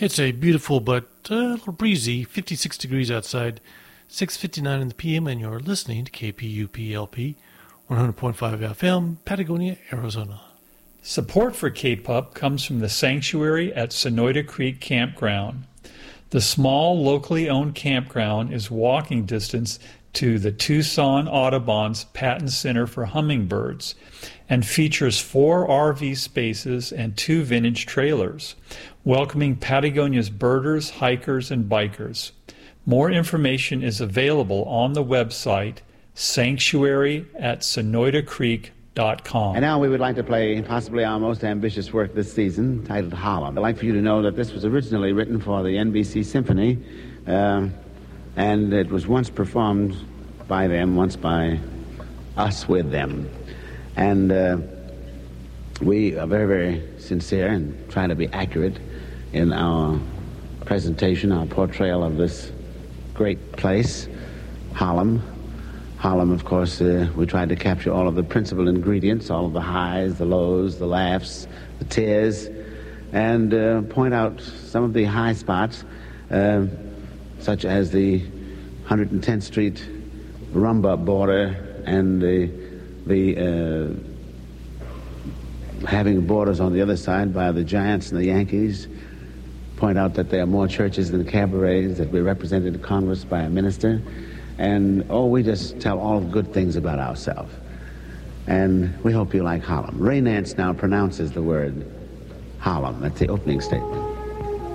It's a beautiful but a little breezy, 56 degrees outside, 6:59 in the p.m., and you're listening to KPUP-LP, 100.5 FM, Patagonia, Arizona. Support for KPUP comes from the sanctuary at Sonoyta Creek Campground. The small, locally owned campground is walking distance to the Tucson Audubon's Patton Center for Hummingbirds and features 4 RV spaces and 2 vintage trailers, welcoming Patagonia's birders, hikers, and bikers. More information is available on the website sanctuary@sonoytacreek.com. And now we would like to play possibly our most ambitious work this season, titled Harlem. I'd like for you to know that this was originally written for the NBC Symphony, and it was once performed by them, once by us with them. And we are very, very sincere and try to be accurate in our presentation, our portrayal of this great place, Harlem. Harlem, of course, we tried to capture all of the principal ingredients, all of the highs, the lows, the laughs, the tears, and point out some of the high spots, such as the 110th Street rumba border and the having borders on the other side by the Giants and the Yankees. Point out that there are more churches than cabarets, that we're represented in Congress by a minister. And, we just tell all good things about ourselves. And we hope you like Harlem. Ray Nance now pronounces the word Harlem. That's the opening statement.